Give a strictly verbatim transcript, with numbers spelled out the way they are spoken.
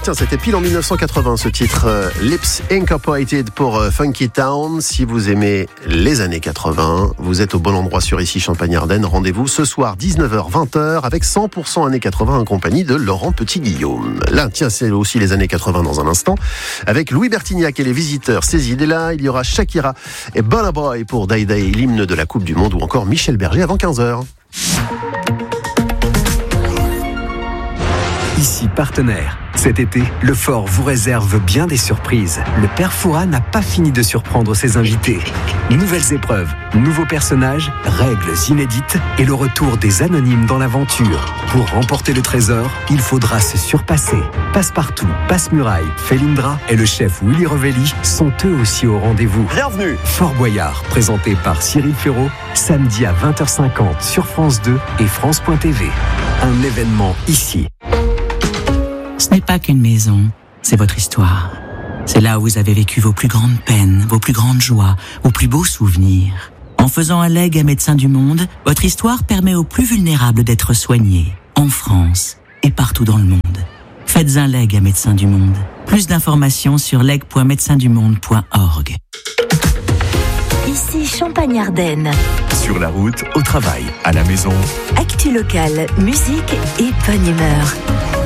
tiens, c'était pile en dix-neuf cent quatre-vingts ce titre euh, Lips Incorporated pour euh, Funky Town. Si vous aimez les années quatre-vingts, vous êtes au bon endroit sur Ici Champagne-Ardenne. Rendez-vous ce soir dix-neuf heures vingt heures avec cent pour cent années quatre-vingts en compagnie de Laurent Petit-Guillaume. Là, tiens, c'est aussi les années quatre-vingts dans un instant avec Louis Bertignac et les visiteurs. C'est il est là, il y aura Shakira et Burna Boy pour Day Day, l'hymne de la Coupe du Monde, ou encore Michel Berger avant quinze heures. Ici partenaire. Cet été, le Fort vous réserve bien des surprises. Le Père Fouras n'a pas fini de surprendre ses invités. Nouvelles épreuves, nouveaux personnages, règles inédites et le retour des anonymes dans l'aventure. Pour remporter le trésor, il faudra se surpasser. Passepartout, Passe-Muraille, Felindra et le chef Willy Revelli sont eux aussi au rendez-vous. Bienvenue. Fort Boyard, présenté par Cyril Ferraud, samedi à vingt heures cinquante sur France deux et France point T V. Un événement ici. Ce n'est pas qu'une maison, c'est votre histoire. C'est là où vous avez vécu vos plus grandes peines, vos plus grandes joies, vos plus beaux souvenirs. En faisant un legs à Médecins du Monde, votre histoire permet aux plus vulnérables d'être soignés, en France et partout dans le monde. Faites un legs à Médecins du Monde. Plus d'informations sur leg point médecins du monde point org. Ici Champagne-Ardenne. Sur la route, au travail, à la maison. Actu locale, musique et bonne humeur.